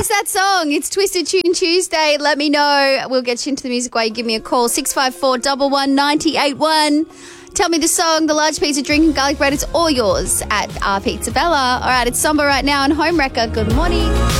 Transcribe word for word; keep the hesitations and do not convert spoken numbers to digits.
is that song? It's Twisted Tune Tuesday. Let me know. We'll get you into the music while you give me a call. six five four, one one, nine eight one. Tell me the song, the large pizza, drinking garlic bread. It's all yours at our Pizza Bella. All right, it's Somber right now on Home Wrecker. Good morning.